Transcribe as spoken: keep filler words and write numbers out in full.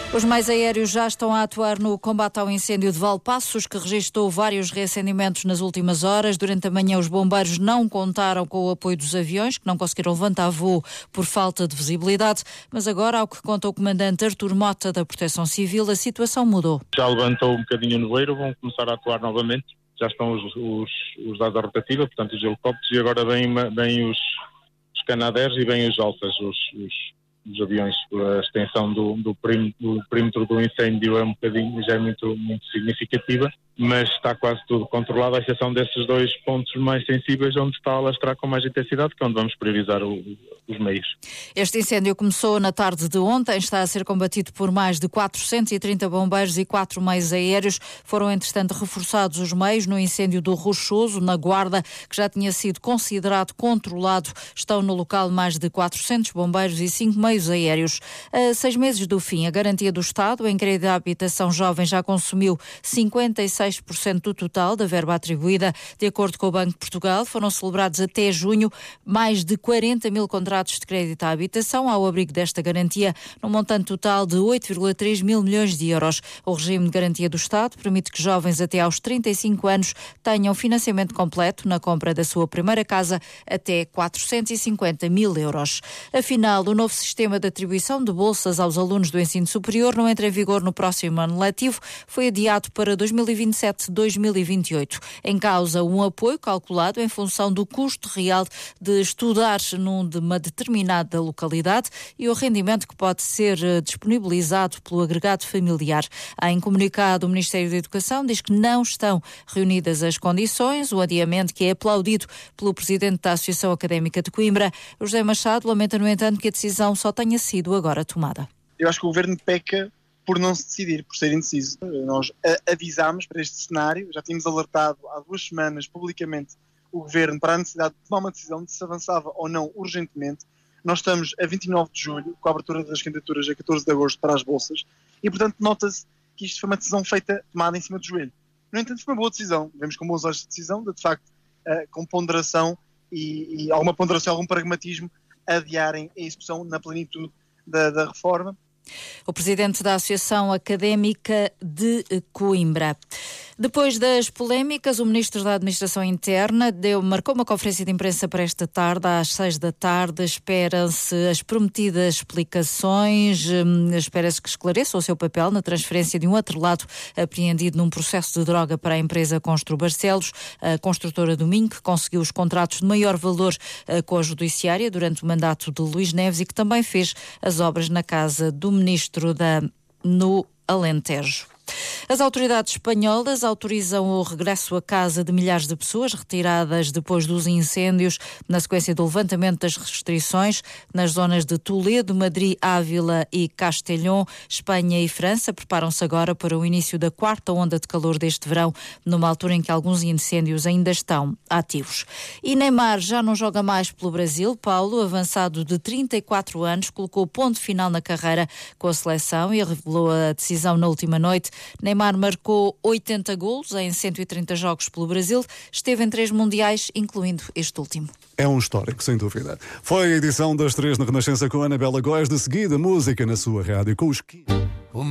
Os meios aéreos já estão a atuar no combate ao incêndio de Valpaços, que registrou vários reacendimentos nas últimas horas. Durante a manhã, os bombeiros não contaram com o apoio dos aviões, que não conseguiram levantar voo por falta de visibilidade. Mas agora, ao que conta o comandante Artur Mota da Proteção Civil, a situação mudou. Já levantou um bocadinho o nevoeiro, vão começar a atuar novamente. Já estão os, os, os dados da rotativa, portanto os helicópteros, e agora vêm, vêm os, os Canadair e vêm os Alfas, os, os dos aviões. A extensão do, do, perímetro, do perímetro do incêndio é um bocadinho, já é muito, muito significativa, mas está quase tudo controlado, à exceção desses dois pontos mais sensíveis, onde está a alastrar com mais intensidade, que é onde vamos priorizar o, os meios. Este incêndio começou na tarde de ontem, está a ser combatido por mais de quatrocentos e trinta bombeiros e quatro meios aéreos. Foram, entretanto, reforçados os meios no incêndio do Rochoso, na Guarda, que já tinha sido considerado controlado. Estão no local mais de quatrocentos bombeiros e cinco meios aéreos. A seis meses do fim, a garantia do Estado em crédito à habitação jovem já consumiu cinquenta e seis por cento do total da verba atribuída. De acordo com o Banco de Portugal, foram celebrados até junho mais de quarenta mil contratos de crédito à habitação ao abrigo desta garantia, num montante total de oito vírgula três mil milhões de euros. O regime de garantia do Estado permite que jovens até aos trinta e cinco anos tenham financiamento completo na compra da sua primeira casa até quatrocentos e cinquenta mil euros. Afinal, o novo sistema de atribuição de bolsas aos alunos do ensino superior não entra em vigor no próximo ano letivo, foi adiado para dois mil e vinte e sete a dois mil e vinte e oito. Em causa, um apoio calculado em função do custo real de estudar numa determinada localidade e o rendimento que pode ser disponibilizado pelo agregado familiar. Em comunicado, o Ministério da Educação diz que não estão reunidas as condições, o adiamento que é aplaudido pelo presidente da Associação Académica de Coimbra. José Machado lamenta, no entanto, que a decisão só tenha sido agora tomada. Eu acho que o Governo peca por não se decidir, por ser indeciso. Nós avisámos para este cenário, já tínhamos alertado há duas semanas publicamente o Governo para a necessidade de tomar uma decisão de se avançava ou não urgentemente. Nós estamos a vinte e nove de julho, com a abertura das candidaturas a catorze de agosto para as bolsas, e portanto nota-se que isto foi uma decisão feita, tomada em cima do joelho. No entanto, foi uma boa decisão. Vemos com bons olhos esta decisão, de, de facto, uh, com ponderação e, e alguma ponderação, algum pragmatismo, adiarem a execução na plenitude da, da reforma. O presidente da Associação Académica de Coimbra. Depois das polémicas, o ministro da Administração Interna deu, marcou uma conferência de imprensa para esta tarde, às seis da tarde. Esperam-se as prometidas explicações, espera-se que esclareça o seu papel na transferência de um atrelado apreendido num processo de droga para a empresa Constru Barcelos, a construtora do Minho, que conseguiu os contratos de maior valor com a Judiciária durante o mandato de Luís Neves e que também fez as obras na casa do ministro da, no Alentejo. As autoridades espanholas autorizam o regresso a casa de milhares de pessoas retiradas depois dos incêndios na sequência do levantamento das restrições nas zonas de Toledo, Madrid, Ávila e Castellón. Espanha e França preparam-se agora para o início da quarta onda de calor deste verão, numa altura em que alguns incêndios ainda estão ativos. E Neymar já não joga mais pelo Brasil. Paulo, avançado de trinta e quatro anos, colocou ponto final na carreira com a seleção e revelou a decisão na última noite. Neymar marcou oitenta golos em cento e trinta jogos pelo Brasil, esteve em três mundiais, incluindo este último. É um histórico, sem dúvida. Foi a edição das três na Renascença com a Anabela Góes. De seguida, música na sua rádio com os